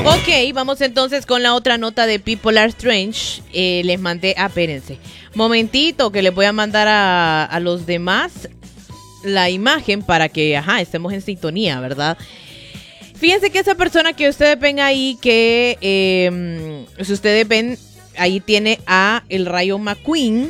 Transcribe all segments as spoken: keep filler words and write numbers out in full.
Ok, vamos entonces con la otra nota de People Are Strange. Eh, les mandé, ah, espérense, momentito que les voy a mandar a, a los demás la imagen para que, ajá, estemos en sintonía, ¿verdad? Fíjense que esa persona que ustedes ven ahí, que eh, si ustedes ven, ahí tiene a el Rayo McQueen.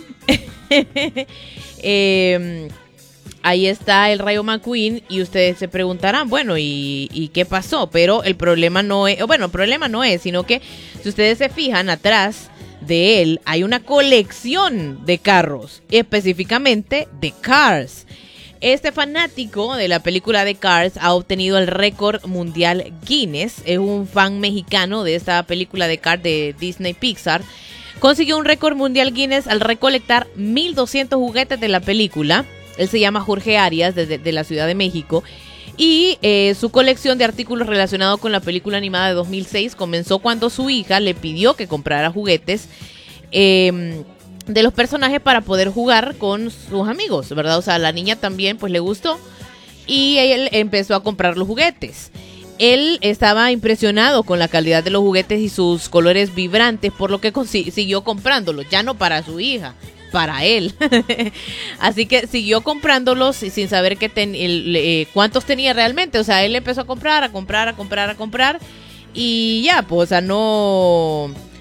eh, Ahí está el Rayo McQueen y ustedes se preguntarán, bueno, ¿y, ¿y qué pasó? Pero el problema no es, bueno, el problema no es, sino que si ustedes se fijan atrás de él hay una colección de carros, específicamente de Cars. Este fanático de la película de Cars ha obtenido el récord mundial Guinness, es un fan mexicano de esta película de Cars de Disney Pixar. Consiguió un récord mundial Guinness al recolectar mil doscientos juguetes de la película. Él se llama Jorge Arias, desde de la Ciudad de México, y eh, su colección de artículos relacionados con la película animada de dos mil seis comenzó cuando su hija le pidió que comprara juguetes eh, de los personajes para poder jugar con sus amigos, ¿verdad? O sea, a la niña también pues le gustó y él empezó a comprar los juguetes. Él estaba impresionado con la calidad de los juguetes y sus colores vibrantes, por lo que consi- siguió comprándolos, ya no para su hija, para él. Así que siguió comprándolos sin saber que ten, el, eh, cuántos tenía realmente. O sea, él empezó a comprar, a comprar, a comprar, a comprar. Y ya, pues, o sea, no,